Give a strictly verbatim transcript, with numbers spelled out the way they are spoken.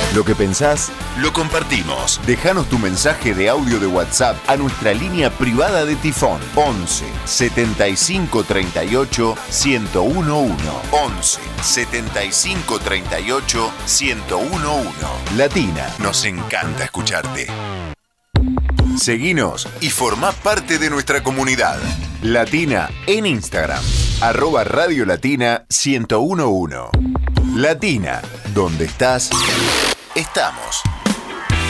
Lo que pensás, lo compartimos. Déjanos tu mensaje de audio de WhatsApp a nuestra línea privada de Tifón. once setenta y cinco treinta y ocho ciento uno. once setenta y cinco treinta y ocho ciento uno. Latina, nos encanta escucharte. Seguinos y formá parte de nuestra comunidad. Latina en Instagram, arroba Radio Latina ciento uno. Latina, donde estás, estamos.